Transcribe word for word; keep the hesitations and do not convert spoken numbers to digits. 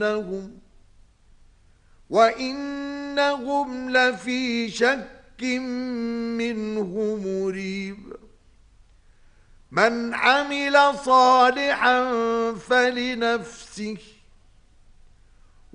لهم وإنهم لفي شك منه مريب. من عمل صالحا فلنفسه